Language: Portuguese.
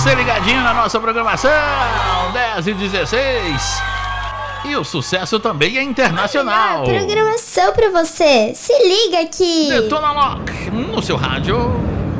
você ligadinho na nossa programação, 10h16. E o sucesso também é internacional. Programação pra você. Se liga aqui. Detona Lock no seu rádio.